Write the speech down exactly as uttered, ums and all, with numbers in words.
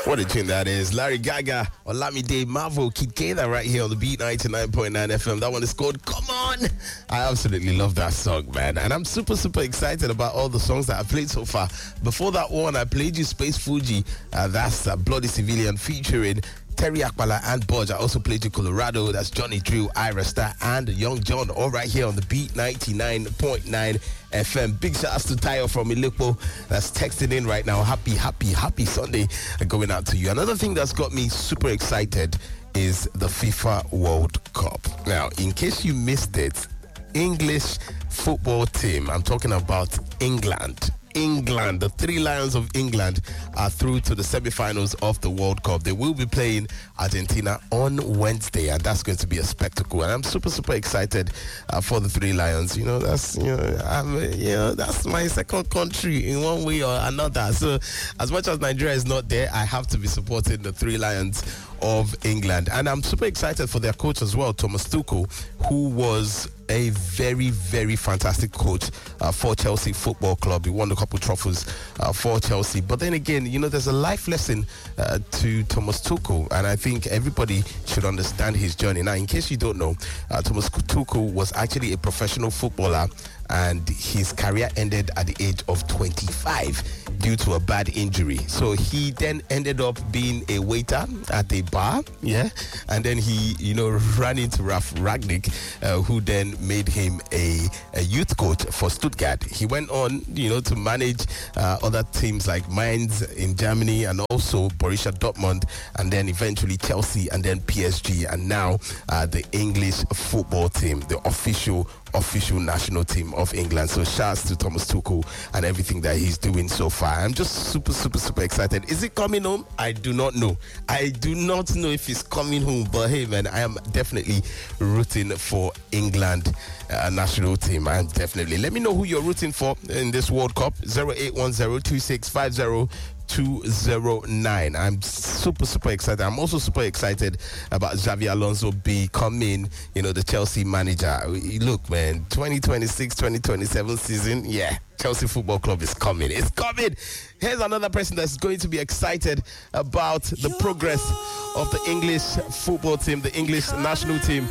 What a tune that is. Larry Gaga, Olamide Marvel, Kid Keda right here on the Beat ninety-nine point nine F M. That one is called Come On. I absolutely love that song, man. And I'm super, super excited about all the songs that I played so far. Before that one, I played you Space Fuji. Uh, that's uh, Bloody Civilian featuring Terry Akbala and Bodge. I also played you Colorado. That's Johnny Drew, Ira Star, and Young John, all right here on the Beat ninety-nine point nine F M. Big shout outs to Tayo from Ilipo that's texting in right now. Happy, happy, happy Sunday going out to you. Another thing that's got me super excited is the FIFA World Cup. Now, in case you missed it, English football team, I'm talking about England. England, the Three Lions of England are through to the semi-finals of the World Cup. They will be playing Argentina on Wednesday, and that's going to be a spectacle. And I'm super, super excited uh, for the Three Lions. You know, that's you know, I'm, uh, you know, that's my second country in one way or another. So, as much as Nigeria is not there, I have to be supporting the Three Lions of England. And I'm super excited for their coach as well, Thomas Tuchel, who was a very, very fantastic coach uh, for Chelsea Football Club. He won a couple trophies uh, for Chelsea. But then again, you know, there's a life lesson uh, to Thomas Tuchel, and I think everybody should understand his journey. Now, in case you don't know, uh, Thomas Tuchel was actually a professional footballer, and his career ended at the age of twenty-five due to a bad injury. So he then ended up being a waiter at a bar, yeah, and then he, you know, ran into Ralf Rangnick, uh, who then made him a, a youth coach for Stuttgart. He went on, you know, to manage uh, other teams like Mainz in Germany and also Borussia Dortmund, and then eventually Chelsea and then P S G, and now uh, the English football team, the official official national team of England. So shouts to Thomas Tuchel and everything that he's doing so far. I'm just super, super, super excited. Is it coming home? I do not know. I do not know if he's coming home, but hey, man, I am definitely rooting for England uh, national team. I am definitely. Let me know who you're rooting for in this World Cup. zero eight one zero two six five zero two zero nine. I'm super, super excited. I'm also super excited about Xavi Alonso becoming, you know, the Chelsea manager. Look, man, twenty twenty-six twenty twenty-seven season, yeah, Chelsea Football Club is coming. It's coming. Here's another person that's going to be excited about the progress of the English football team, the English national team.